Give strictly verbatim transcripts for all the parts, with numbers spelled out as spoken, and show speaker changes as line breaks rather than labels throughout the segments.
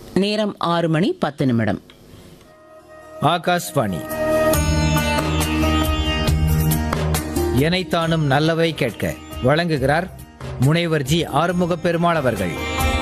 நேரம் ஆறு மணி பத்து நிமிடம்.
ஆகாஷ்வாணி. எனைத்தானும் நல்லவை கேட்க வழங்குகிறார் முனைவர் ஜி ஆறுமுக பெருமாள் அவர்கள்.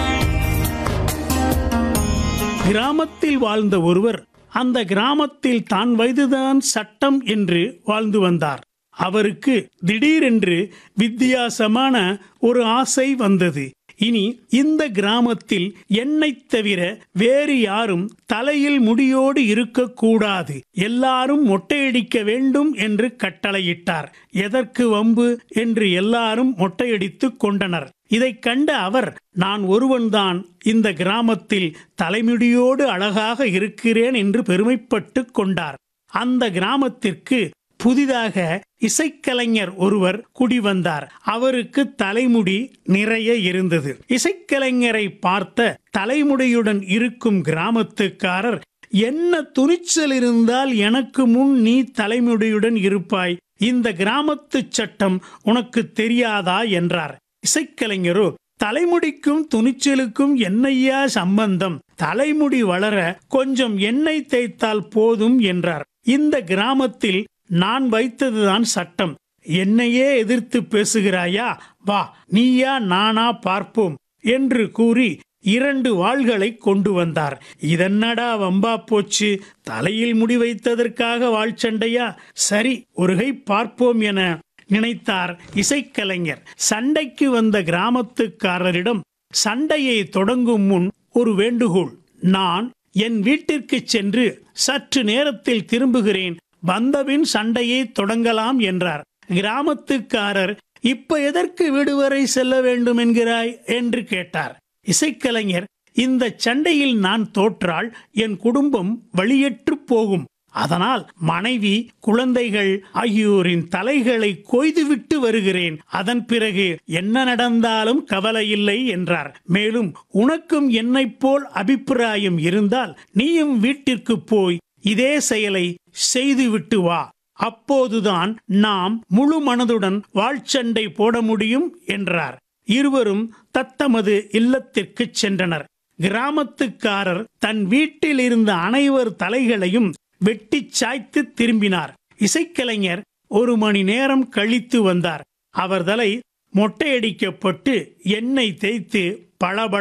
கிராமத்தில் வாழ்ந்த ஒருவர் அந்த கிராமத்தில் தான் வயதுதான் சட்டம் என்று வாழ்ந்து வந்தார். அவருக்கு திடீரென்று வித்தியாசமான ஒரு ஆசை வந்தது. இனி இந்த கிராமத்தில் என்னைத் தவிர வேறு யாரும் தலையில் முடியோடு இருக்கக்கூடாது, எல்லாரும் மொட்டையடிக்க வேண்டும் என்று கட்டளையிட்டார். எதற்கு வம்பு என்று எல்லாரும் மொட்டையடித்துக் கொண்டனர். இதைக் கண்ட அவர், நான் ஒருவன்தான் இந்த கிராமத்தில் தலைமுடியோடு அழகாக இருக்கிறேன் என்று பெருமைப்பட்டு கொண்டார். அந்த கிராமத்திற்கு புதிதாக இசைக்கலைஞர் ஒருவர் குடிவந்தார். அவருக்கு தலைமுடி நிறைய இருந்தது. இசைக்கலைஞரை பார்த்த தலைமுடியுடன் இருக்கும் கிராமத்துக்காரர், என்ன துணிச்சல் இருந்தால் எனக்கு முன் நீ தலைமுடியுடன் இருப்பாய், இந்த கிராமத்து சட்டம் உனக்கு தெரியாதா என்றார். இசைக்கலைஞரோ, தலைமுடிக்கும் துணிச்சலுக்கும் என்னையா சம்பந்தம், தலைமுடி வளர கொஞ்சம் எண்ணெய் தேய்த்தால் போதும் என்றார். இந்த கிராமத்தில் நான் வைத்ததுதான் சட்டம், என்னையே எதிர்த்து பேசுகிறாயா, வா நீயா நானா பார்ப்போம் என்று கூறி இரண்டு வாள்களை கொண்டு வந்தார். இதென்னடா வம்பா போச்சு, தலையில் முடி வைத்ததற்காக வாள் சண்டையா, சரி ஒருகை பார்ப்போம் என நினைத்தார் இசைக்கலைஞர். சண்டைக்கு வந்த கிராமத்துக்காரரிடம் சண்டையை தொடங்கும் முன் ஒரு வேண்டுகோள், நான் என் வீட்டிற்கு சென்று சற்று நேரத்தில் திரும்புகிறேன், வந்தபின் சண்டையை தொடங்கலாம் என்றார். கிராமத்துக்காரர், இப்ப எதற்கு வீடு வரை செல்ல வேண்டும் என்கிறாய் என்று கேட்டார். இசைக்கலைஞர், இந்த சண்டையில் நான் தோற்றால் என் குடும்பம் வழியற்று போகும், அதனால் மனைவி குழந்தைகள் ஆகியோரின் தலைகளை கொய்துவிட்டு வருகிறேன், அதன் பிறகு என்ன நடந்தாலும் கவலையில்லை என்றார். மேலும் உனக்கும் என்னைப் போல் அபிப்பிராயம் இருந்தால் நீயும் வீட்டிற்கு போய் இதே செயலை செய்துவிட்டு வா, அப்போதுதான் நாம் முழு மனதுடன் வாழ்ச்சண்டை போட முடியும் என்றார். இருவரும் தத்தமது இல்லத்திற்கு சென்றனர். கிராமத்துக்காரர் தன் வீட்டில் இருந்த அனைவர் தலைகளையும் வெட்டி சாய்த்து திரும்பினார். இசைக்கலைஞர் ஒரு மணி நேரம் கழித்து வந்தார். அவர் தலை மொட்டையடிக்கப்பட்டு எண்ணெய் தேய்த்து பளபள